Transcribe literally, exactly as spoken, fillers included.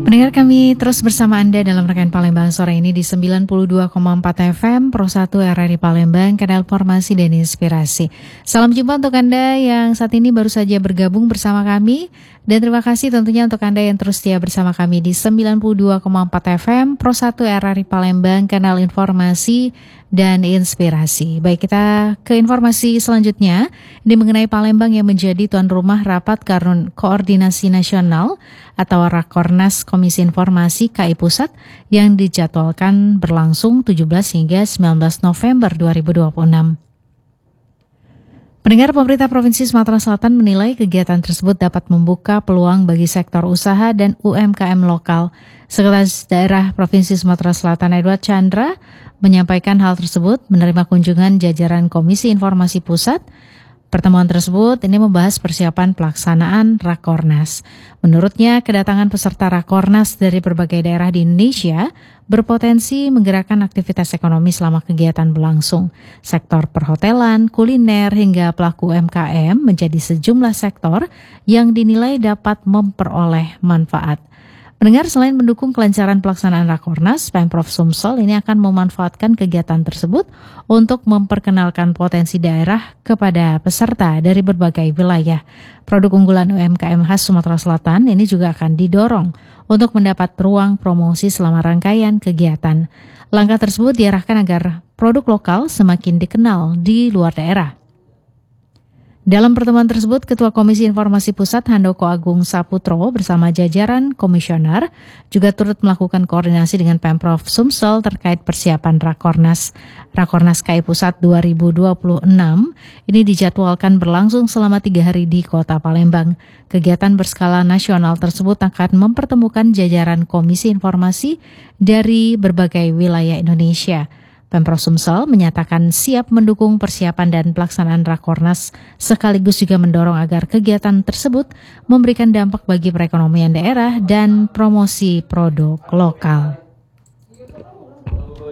Pendengar, kami terus bersama Anda dalam rekan Palembang sore ini di sembilan puluh dua koma empat F M Pro satu R R I Palembang, kanal Informasi dan Inspirasi. Salam jumpa untuk Anda yang saat ini baru saja bergabung bersama kami, dan terima kasih tentunya untuk Anda yang terus setia bersama kami di sembilan puluh dua koma empat F M Pro satu R R I Palembang, kanal Informasi dan Inspirasi. Baik, kita ke informasi selanjutnya. Ini mengenai Palembang yang menjadi tuan rumah Rapat Koordinasi Nasional atau Rakornas Komisi Informasi K I Pusat yang dijadwalkan berlangsung tujuh belas hingga sembilan belas November dua ribu dua puluh enam. Pendengar, pemerintah Provinsi Sumatera Selatan menilai kegiatan tersebut dapat membuka peluang bagi sektor usaha dan U M K M lokal. Sekretaris Daerah Provinsi Sumatera Selatan Edward Chandra menyampaikan hal tersebut menerima kunjungan jajaran Komisi Informasi Pusat. Pertemuan tersebut ini membahas persiapan pelaksanaan Rakornas. Menurutnya, kedatangan peserta Rakornas dari berbagai daerah di Indonesia berpotensi menggerakkan aktivitas ekonomi selama kegiatan berlangsung. Sektor perhotelan, kuliner, hingga pelaku U M K M menjadi sejumlah sektor yang dinilai dapat memperoleh manfaat. Pendengar, selain mendukung kelancaran pelaksanaan Rakornas, Pemprov Sumsel ini akan memanfaatkan kegiatan tersebut untuk memperkenalkan potensi daerah kepada peserta dari berbagai wilayah. Produk unggulan U M K M khas Sumatera Selatan ini juga akan didorong untuk mendapat ruang promosi selama rangkaian kegiatan. Langkah tersebut diarahkan agar produk lokal semakin dikenal di luar daerah. Dalam pertemuan tersebut, Ketua Komisi Informasi Pusat Handoko Agung Saputro bersama jajaran komisioner juga turut melakukan koordinasi dengan Pemprov Sumsel terkait persiapan Rakornas. Rakornas K I Pusat dua ribu dua puluh enam ini dijadwalkan berlangsung selama tiga hari di Kota Palembang. Kegiatan berskala nasional tersebut akan mempertemukan jajaran Komisi Informasi dari berbagai wilayah Indonesia. Pemprov Sumsel menyatakan siap mendukung persiapan dan pelaksanaan Rakornas, sekaligus juga mendorong agar kegiatan tersebut memberikan dampak bagi perekonomian daerah dan promosi produk lokal.